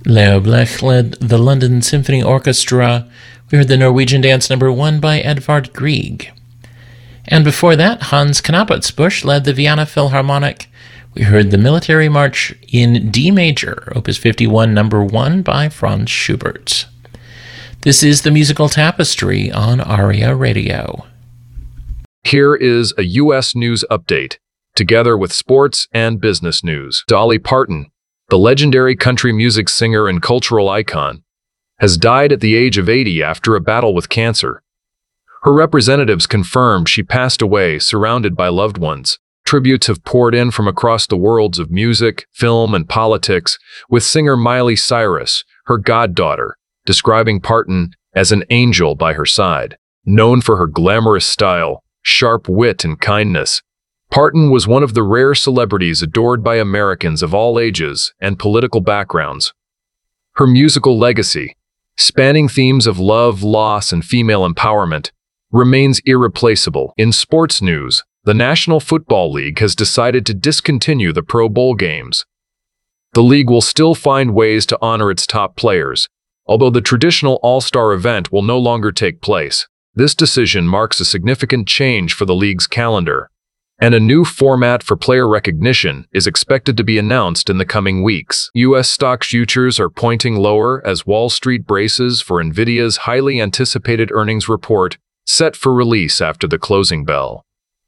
Leo Blech led the London Symphony Orchestra. We heard the Norwegian Dance No. 1 by Edvard Grieg. And before that, Hans Knappelsbusch led the Vienna Philharmonic. We heard the Military March in D major, Opus 51 No. 1 by Franz Schubert. This is the Musical Tapestry on ARIA Radio. Here is a U.S. news update, together with sports and business news. Dolly Parton, the legendary country music singer and cultural icon, has died at the age of 80 after a battle with cancer. Her representatives confirmed she passed away surrounded by loved ones. Tributes have poured in from across the worlds of music, film, and politics, with singer Miley Cyrus, her goddaughter, describing Parton as an angel by her side. Known for her glamorous style, sharp wit, and kindness, Parton was one of the rare celebrities adored by Americans of all ages and political backgrounds. Her musical legacy, spanning themes of love, loss, and female empowerment, remains irreplaceable. In sports news, the National Football League has decided to discontinue the Pro Bowl games. The league will still find ways to honor its top players, although the traditional All-Star event will no longer take place. This decision marks a significant change for the league's calendar, and a new format for player recognition is expected to be announced in the coming weeks. U.S. stock futures are pointing lower as Wall Street braces for NVIDIA's highly anticipated earnings report, set for release after the closing bell.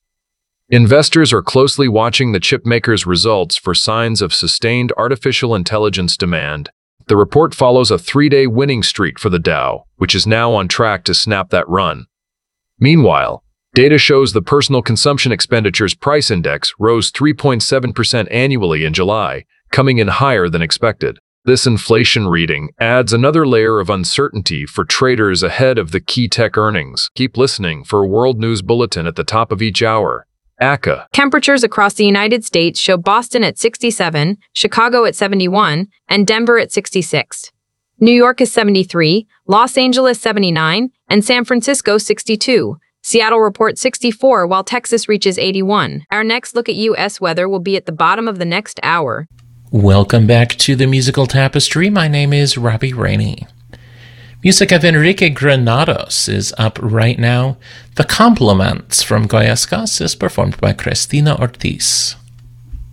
Investors are closely watching the chipmaker's results for signs of sustained artificial intelligence demand. The report follows a 3-day winning streak for the Dow, which is now on track to snap that run. Meanwhile, data shows the Personal Consumption Expenditures Price Index rose 3.7% annually in July, coming in higher than expected. This inflation reading adds another layer of uncertainty for traders ahead of the key tech earnings. Keep listening for a World News Bulletin at the top of each hour. ACA. Temperatures across the United States show Boston at 67, Chicago at 71, and Denver at 66. New York is 73, Los Angeles 79, and San Francisco 62. Seattle reports 64, while Texas reaches 81. Our next look at U.S. weather will be at the bottom of the next hour. Welcome back to the Musical Tapestry. My name is Robbie Rainey. Music of Enrique Granados is up right now. The Compliments from Goyescas is performed by Cristina Ortiz.